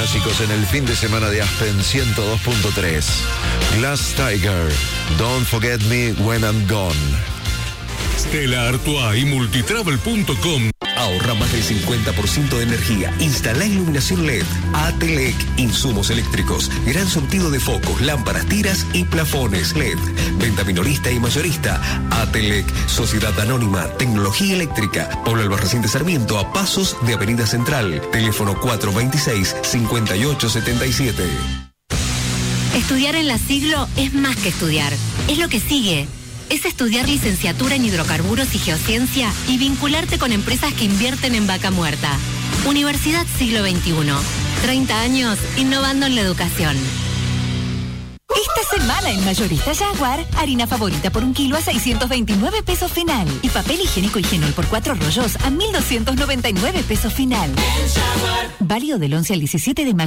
clásicos en el fin de semana de Aspen 102.3. Glass Tiger, Don't Forget Me When I'm Gone. Stella Artois y Multitravel.com. Ahorra más del 50% de energía. Instala iluminación LED. Atelec, insumos eléctricos. Gran surtido de focos, lámparas, tiras y plafones LED. Venta minorista y mayorista. Atelec, Sociedad Anónima, Tecnología Eléctrica. Pablo Albarracín de Sarmiento, a pasos de Avenida Central. Teléfono 426-5877. Estudiar en La Siglo es más que estudiar. Es lo que sigue. Es estudiar licenciatura en hidrocarburos y geociencia y vincularte con empresas que invierten en vaca muerta. Universidad Siglo XXI. 30 años innovando en la educación. Esta semana en Mayorista Jaguar, harina favorita por 1 kilo a 629 pesos final. Y papel higiénico Higienol por 4 rollos a 1.299 pesos final. Válido del 11 al 17 de mayo.